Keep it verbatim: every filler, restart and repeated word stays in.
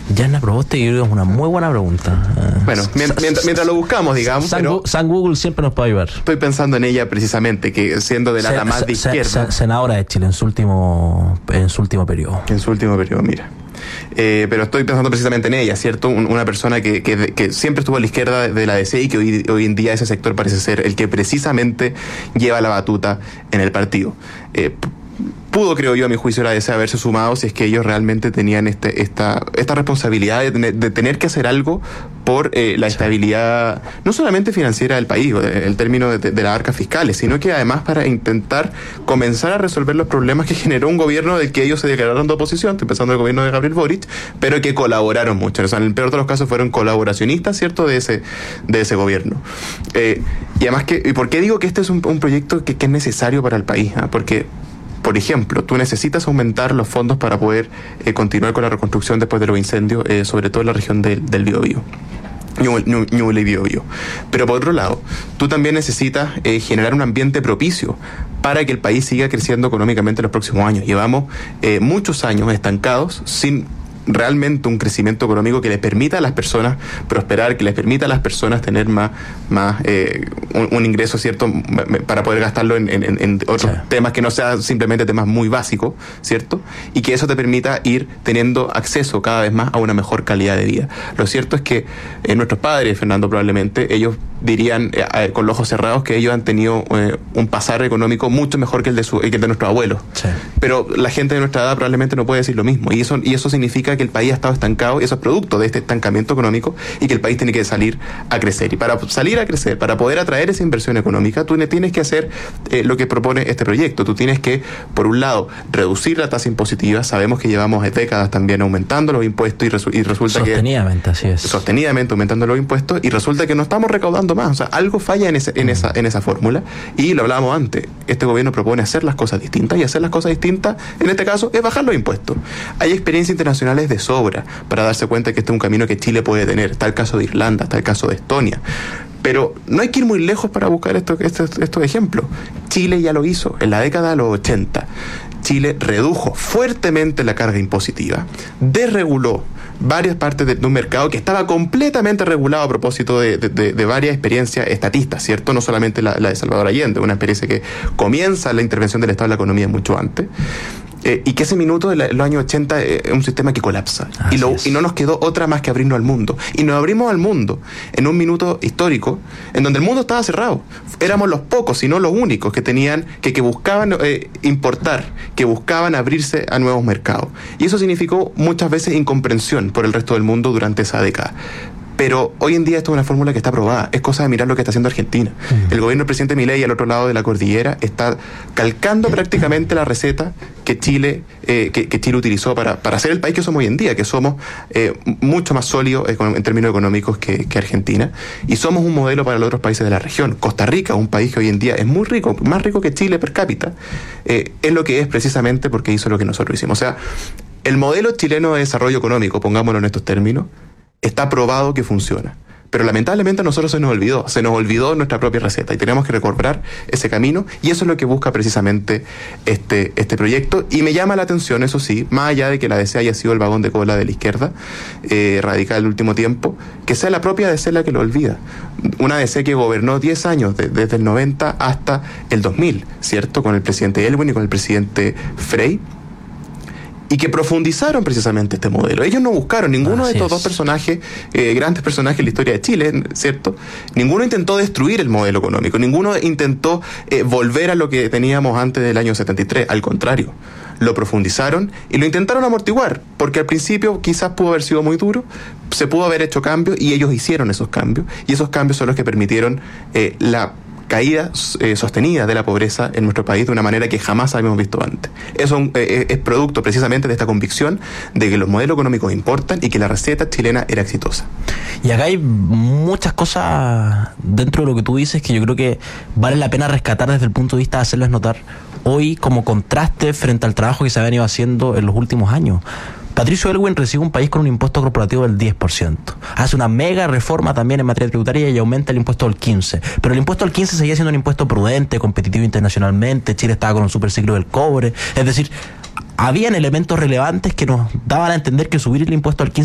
Yana Proboste, yo creo que es una muy buena pregunta. Bueno, mientras, mientras, mientras lo buscamos, digamos. San, pero San Google siempre nos puede ayudar. Estoy pensando en ella precisamente, que siendo de la se, más se, de izquierda. Se, se, senadora de Chile en su último, en su último periodo. En su último periodo, mira. Eh, pero estoy pensando precisamente en ella, ¿cierto? Un, una persona que, que, que siempre estuvo a la izquierda de, de la D C y que hoy, hoy en día ese sector parece ser el que precisamente lleva la batuta en el partido. Eh, Pudo, creo yo, a mi juicio, la D C haberse sumado si es que ellos realmente tenían este, esta, esta responsabilidad de tener, de tener que hacer algo por eh, la estabilidad, no solamente financiera del país, el término de, de las arcas fiscales, sino que además para intentar comenzar a resolver los problemas que generó un gobierno del que ellos se declararon de oposición, empezando el gobierno de Gabriel Boric, pero que colaboraron mucho. O sea, en el peor de los casos fueron colaboracionistas, ¿cierto?, de ese, de ese gobierno. Eh, y además, que, ¿y por qué digo que este es un, un proyecto que, que es necesario para el país? ¿Ah? Porque, por ejemplo, tú necesitas aumentar los fondos para poder eh, continuar con la reconstrucción después de los incendios, eh, sobre todo en la región del, del Biobío. Ñuble y Biobío. Pero por otro lado, tú también necesitas eh, generar un ambiente propicio para que el país siga creciendo económicamente en los próximos años. Llevamos eh, muchos años estancados sin realmente un crecimiento económico que les permita a las personas prosperar, que les permita a las personas tener más, más eh, un, un ingreso, ¿cierto?, para poder gastarlo en, en, en otros sí. temas que no sean simplemente temas muy básicos, ¿cierto? Y que eso te permita ir teniendo acceso cada vez más a una mejor calidad de vida. Lo cierto es que eh, nuestros padres, Fernando, probablemente, ellos dirían eh, con los ojos cerrados que ellos han tenido eh, un pasar económico mucho mejor que el de, su, que el de nuestros abuelos. Sí. Pero la gente de nuestra edad probablemente no puede decir lo mismo. Y eso, y eso significa que el país ha estado estancado, y eso es producto de este estancamiento económico, y que el país tiene que salir a crecer. Y para salir a crecer, para poder atraer esa inversión económica, tú tienes que hacer eh, lo que propone este proyecto. Tú tienes que, por un lado, reducir la tasa impositiva. Sabemos que llevamos décadas también aumentando los impuestos y, resu- y resulta sostenidamente, que... así es. Sostenidamente aumentando los impuestos, y resulta que no estamos recaudando más. O sea, algo falla en, ese, en, esa, en esa fórmula, y lo hablábamos antes. Este gobierno propone hacer las cosas distintas, y hacer las cosas distintas, en este caso, es bajar los impuestos. Hay experiencias internacionales de sobra para darse cuenta que este es un camino que Chile puede tener. Está el caso de Irlanda, está el caso de Estonia. Pero no hay que ir muy lejos para buscar estos, estos, estos ejemplos. Chile ya lo hizo en la década de los ochenta. Chile redujo fuertemente la carga impositiva, desreguló varias partes de, de un mercado que estaba completamente regulado a propósito de, de, de, de varias experiencias estatistas, ¿cierto? No solamente la, la de Salvador Allende, una experiencia que comienza la intervención del Estado en la economía mucho antes. Eh, y que ese minuto de la, los años ochenta es eh, un sistema que colapsa. Y, lo, y no nos quedó otra más que abrirnos al mundo. Y nos abrimos al mundo en un minuto histórico en donde el mundo estaba cerrado. Éramos los pocos, si no los únicos, que tenían, que, que buscaban eh, importar, que buscaban abrirse a nuevos mercados. Y eso significó muchas veces incomprensión por el resto del mundo durante esa década. Pero hoy en día esto es una fórmula que está aprobada. Es cosa de mirar lo que está haciendo Argentina. Uh-huh. El gobierno del presidente Milei, al otro lado de la cordillera, está calcando prácticamente la receta que Chile eh, que, que Chile utilizó para, para ser el país que somos hoy en día, que somos eh, mucho más sólidos eh, en términos económicos que, que Argentina, y somos un modelo para los otros países de la región. Costa Rica, un país que hoy en día es muy rico, más rico que Chile per cápita, eh, es lo que es precisamente porque hizo lo que nosotros hicimos. O sea, el modelo chileno de desarrollo económico, pongámoslo en estos términos, está probado que funciona. Pero lamentablemente a nosotros se nos olvidó, se nos olvidó nuestra propia receta, y tenemos que recobrar ese camino, y eso es lo que busca precisamente este, este proyecto. Y me llama la atención, eso sí, más allá de que la D C haya sido el vagón de cola de la izquierda eh, radical el último tiempo, que sea la propia D C la que lo olvida. Una D C que gobernó diez años, de, desde el noventa hasta el dos mil, ¿cierto? Con el presidente Elwin y con el presidente Frey, y que profundizaron precisamente este modelo. Ellos no buscaron, ninguno Así de estos es. dos personajes, eh, grandes personajes en la historia de Chile, ¿cierto? Ninguno intentó destruir el modelo económico, ninguno intentó eh, volver a lo que teníamos antes del año setenta y tres, al contrario. Lo profundizaron y lo intentaron amortiguar, porque al principio quizás pudo haber sido muy duro, se pudo haber hecho cambios, y ellos hicieron esos cambios, y esos cambios son los que permitieron eh, la caída eh, sostenida de la pobreza en nuestro país de una manera que jamás habíamos visto antes. Eso eh, es producto precisamente de esta convicción de que los modelos económicos importan y que la receta chilena era exitosa. Y acá hay muchas cosas dentro de lo que tú dices que yo creo que vale la pena rescatar desde el punto de vista de hacerles notar hoy como contraste frente al trabajo que se ha venido haciendo en los últimos años. Patricio Elwin recibe un país con un impuesto corporativo del diez por ciento. Hace una mega reforma también en materia tributaria y aumenta el impuesto al quince por ciento. Pero el impuesto al quince por ciento seguía siendo un impuesto prudente, competitivo internacionalmente. Chile estaba con un superciclo del cobre. Es decir, habían elementos relevantes que nos daban a entender que subir el impuesto al quince